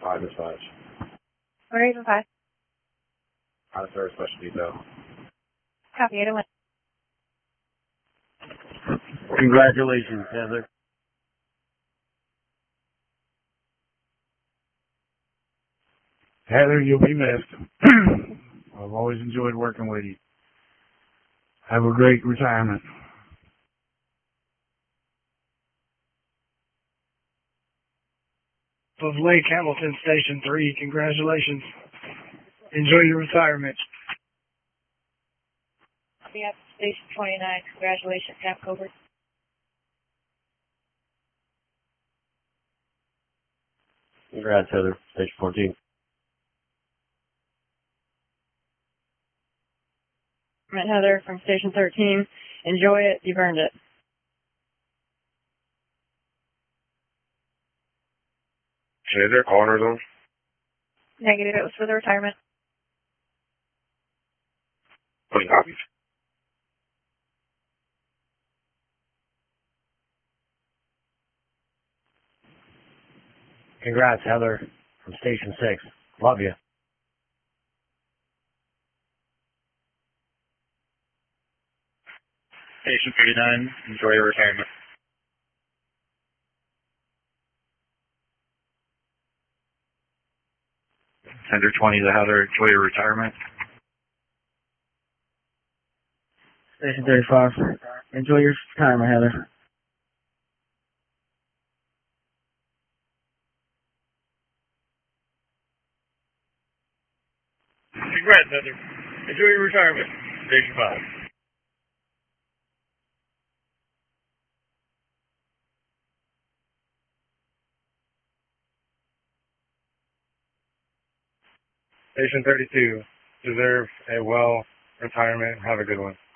5 dispatch. Raven 5. Out of service special detail. Copy 801. Congratulations, Heather. Heather, you'll be missed. I've always enjoyed working with you. Have a great retirement. Of Lake Hamilton Station 3, congratulations. Enjoy your retirement. Copy up Station 29. Congratulations, Cap Cobra. Congrats, Heather. Station 14. Heather from Station 13. Enjoy it. You've earned it. Is there a call in our zone? Negative. It was for the retirement. Any copies? Congrats, Heather from Station 6. Love you. Station 39, enjoy your retirement. Center 20 to Heather, enjoy your retirement. Station 35. Enjoy your retirement, Heather. Congrats, Heather. Enjoy your retirement. Station 5. Station 32, deserve a well retirement. Have a good one.